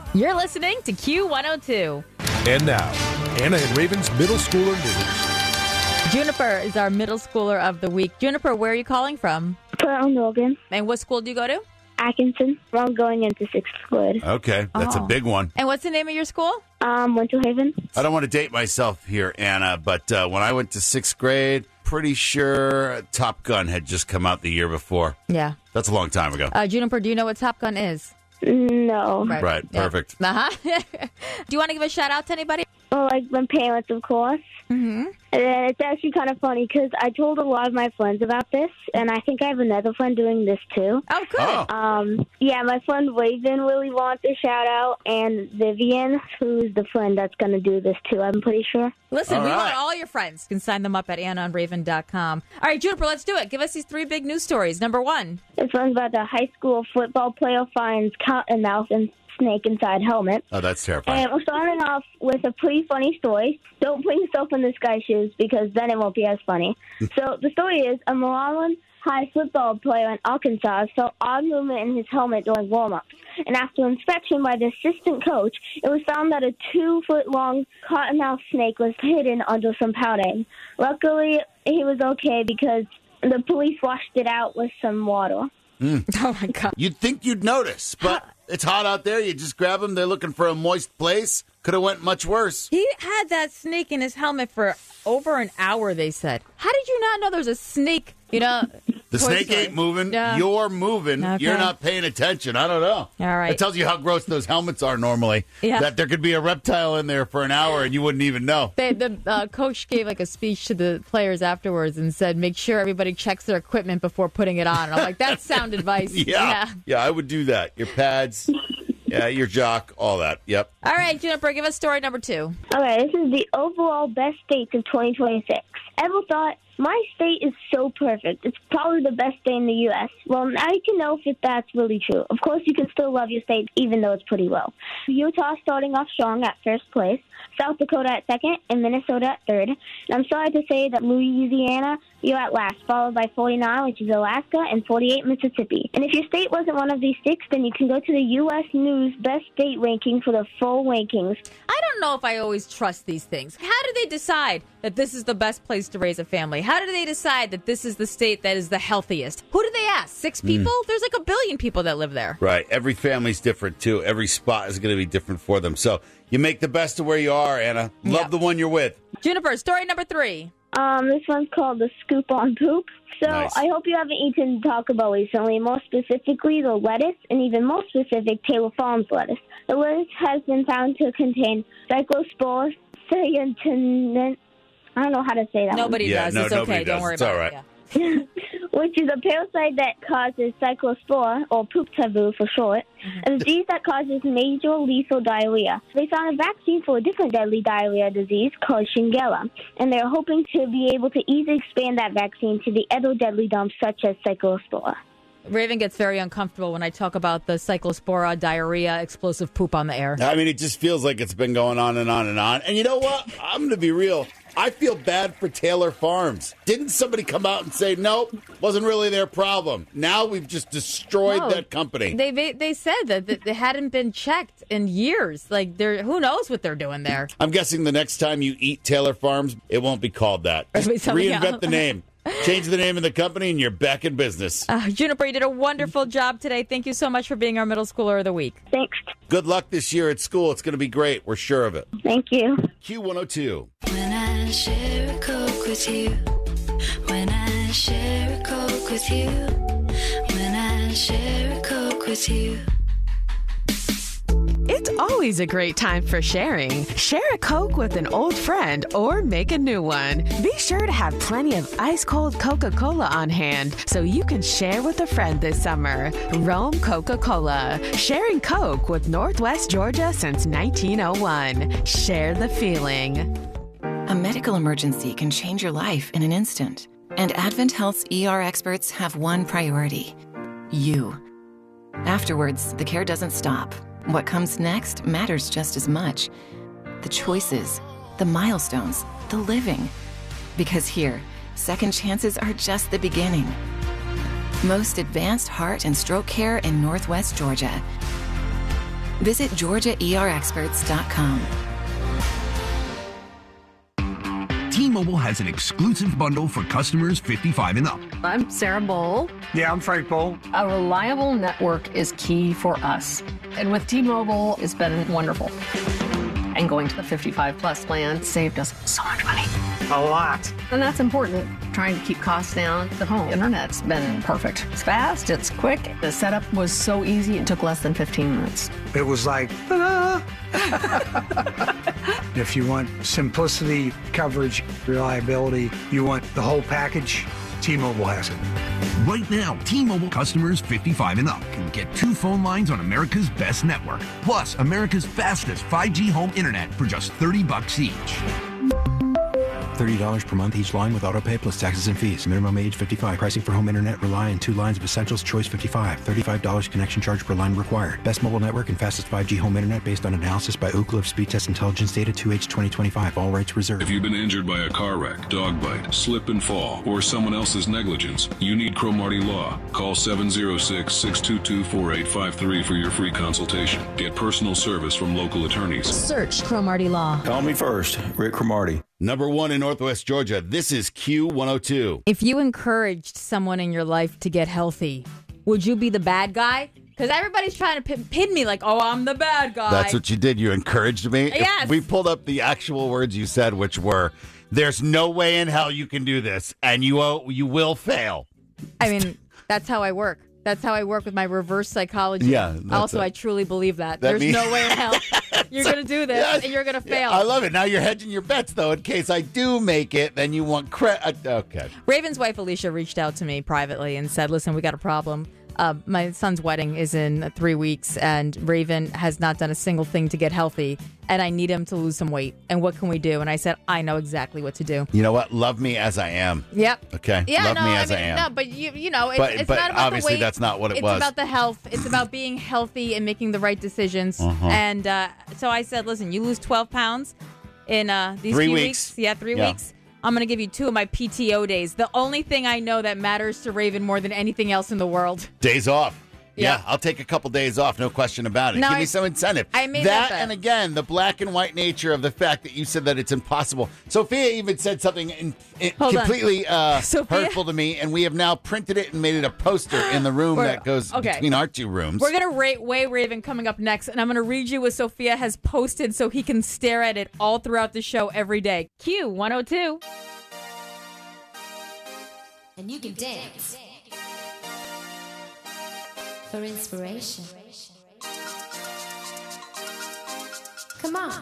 You're listening to Q102. And now, Anna and Raven's Middle Schooler News. Juniper is our middle schooler of the week. Juniper, where are you calling from? Portland, Oregon. And what school do you go to? Atkinson. I'm going into 6th grade. Okay, that's a big one. And what's the name of your school? Winter Haven. I don't want to date myself here, Anna, but when I went to 6th grade, pretty sure Top Gun had just come out the year before. Yeah. That's a long time ago. Juniper, do you know what Top Gun is? No. Right, Yeah. perfect. Uh-huh. Do you want to give a shout out to anybody? Well, like my parents, of course. Mm-hmm. And it's actually kind of funny because I told a lot of my friends about this, and I think I have another friend doing this too. Oh, good. Oh. Yeah, my friend Raven really wants a shout out, and Vivian, who's the friend that's going to do this too, I'm pretty sure. Listen, All we right. want all your friends. You can sign them up at AnnaOnRaven.com. All right, Juniper, let's do it. Give us these 3 big news stories. Number 1. This one's about the high school football player finds cottonmouth and snake inside helmet. Oh, that's terrifying. And we're starting off with a pretty funny story. Don't put yourself in this guy's shoes because then it won't be as funny. So the story is a Moreland High football player in Arkansas felt odd movement in his helmet during warm-ups. And after inspection by the assistant coach, it was found that a 2-foot-long cottonmouth snake was hidden under some padding. Luckily, he was okay because the police washed it out with some water. Oh, my God. You'd think you'd notice, but it's hot out there. You just grab them. They're looking for a moist place. Could have went much worse. He had that snake in his helmet for over an hour, they said. How did you not know there was a snake, The snake ain't moving. Yeah. You're moving. Okay. You're not paying attention. I don't know. All right. It tells you how gross those helmets are normally. Yeah. That there could be a reptile in there for an hour and you wouldn't even know. The coach gave a speech to the players afterwards and said, make sure everybody checks their equipment before putting it on. And I'm like, that's sound advice. Yeah, I would do that. Your pads, your jock, all that. Yep. All right, Juniper, give us story number 2. Okay, this is the overall best states of 2026. Ever thought, my state is so perfect. It's probably the best state in the U.S. Well, now you can know if that's really true. Of course, you can still love your state, even though it's pretty low. Utah starting off strong at first place, South Dakota at second, and Minnesota at third. And I'm sorry to say that Louisiana, you're at last, followed by 49, which is Alaska, and 48, Mississippi. And if your state wasn't one of these 6, then you can go to the U.S. News Best State Ranking for the full rankings. I don't know if I always trust these things. How do they decide that this is the best place to raise a family? How do they decide that this is the state that is the healthiest? Who do they ask? 6 people? There's like 1 billion people that live there. Right. Every family's different, too. Every spot is going to be different for them. So you make the best of where you are, Anna. Love Yep. the one you're with. Juniper, story number 3. This one's called the Scoop on Poop. So Nice. I hope you haven't eaten Taco Bell recently, more specifically the lettuce, and even more specific, Taylor Farms lettuce. The lettuce has been found to contain cyclospora cyanidin. I don't know how to say that Nobody Yeah, does. no, It's nobody okay. Don't does. worry It's about all it. right. Yeah. which is a parasite that causes cyclospora, or poop taboo for short, a disease that causes major lethal diarrhea. They found a vaccine for a different deadly diarrhea disease called Shigella, and they're hoping to be able to easily expand that vaccine to the other deadly dumps such as cyclospora. Raven gets very uncomfortable when I talk about the cyclospora, diarrhea, explosive poop on the air. I mean, it just feels like it's been going on and on and on. And you know what? I'm going to be real. I feel bad for Taylor Farms. Didn't somebody come out and say, nope, wasn't really their problem? Now we've just destroyed No, that company. They said that they hadn't been checked in years. Like, who knows what they're doing there? I'm guessing the next time you eat Taylor Farms, it won't be called that. It'll be Just something reinvent else. the name. Change the name of the company and you're back in business. Juniper, you did a wonderful job today. Thank you so much for being our middle schooler of the week. Thanks. Good luck this year at school. It's going to be great. We're sure of it. Thank you. Q102. When I share a Coke with you, when I share a Coke with you, when I share a Coke with you. It's always a great time for sharing. Share a Coke with an old friend or make a new one. Be sure to have plenty of ice-cold Coca-Cola on hand so you can share with a friend this summer. Rome Coca-Cola. Sharing Coke with Northwest Georgia since 1901. Share the feeling. A medical emergency can change your life in an instant. And Advent Health's ER experts have one priority: you. Afterwards, the care doesn't stop. What comes next matters just as much. The choices, the milestones, the living. Because here, second chances are just the beginning. Most advanced heart and stroke care in Northwest Georgia. Visit GeorgiaERExperts.com. T-Mobile has an exclusive bundle for customers 55 and up. I'm Sarah Bowl. Yeah, I'm Frank Bowl. A reliable network is key for us. And with T-Mobile, it's been wonderful. And going to the 55 plus plan saved us so much money. A lot. And that's important. Trying to keep costs down. The home internet's been perfect. It's fast, it's quick. The setup was so easy, it took less than 15 minutes. It was like, ah. If you want simplicity, coverage, reliability, you want the whole package, T-Mobile has it. Right now, T-Mobile customers 55 and up can get 2 phone lines on America's best network, plus America's fastest 5G home internet for just $30 each. $30 per month each line with autopay plus taxes and fees. Minimum age 55. Pricing for home internet rely on 2 lines of Essentials. Choice 55. $35 connection charge per line required. Best mobile network and fastest 5G home internet based on analysis by Ookla of Speed Test Intelligence data 2H 2025. All rights reserved. If you've been injured by a car wreck, dog bite, slip and fall, or someone else's negligence, you need Cromartie Law. Call 706-622-4853 for your free consultation. Get personal service from local attorneys. Search Cromartie Law. Call me first, Rick Cromartie. Number 1 in Northwest Georgia. This is Q102. If you encouraged someone in your life to get healthy, would you be the bad guy? Because everybody's trying to pin me like, oh, I'm the bad guy. That's what you did. You encouraged me. Yes. We pulled up the actual words you said, which were, there's no way in hell you can do this, and you will fail. I mean, that's how I work. That's how I work with my reverse psychology. Yeah. Also, I truly believe that. There's no way in hell you're going to do this, and you're going to fail. I love it. Now you're hedging your bets, though, in case I do make it, then you want credit. Okay. Raven's wife, Alicia, reached out to me privately and said, listen, we got a problem. My son's wedding is in 3 weeks, and Raven has not done a single thing to get healthy, and I need him to lose some weight. And what can we do? And I said, I know exactly what to do. You know what? Love me as I am. Yep. Okay. Yeah, Love me as I I am. No, but you know, it's But not about obviously the weight. that's not what it was. It's about the health. It's about being healthy and making the right decisions. And so I said, listen, you lose 12 pounds in these 3 few weeks. Yeah, 3 weeks. I'm going to give you 2 of my PTO days. The only thing I know that matters to Raven more than anything else in the world. Days off. Yeah. I'll take a couple days off, no question about it. No, Give me some incentive. I made that bet. And again, the black and white nature of the fact that you said that it's impossible. Sophia even said something completely hurtful to me, and we have now printed it and made it a poster in the room that goes between our 2 rooms. We're going to weigh Raven coming up next, and I'm going to read you what Sophia has posted so he can stare at it all throughout the show every day. Q102. And you can dance for inspiration. Come on.